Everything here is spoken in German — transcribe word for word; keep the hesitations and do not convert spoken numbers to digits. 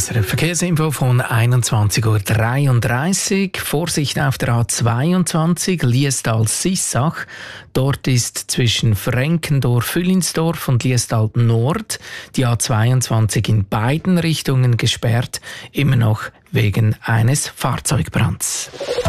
S R F Verkehrsinfo von einundzwanzig Uhr dreiunddreißig. Vorsicht auf der A zweiundzwanzig, Liestal-Sissach. Dort ist zwischen Frenkendorf-Füllinsdorf und Liestal Nord die A zweiundzwanzig in beiden Richtungen gesperrt, immer noch wegen eines Fahrzeugbrands.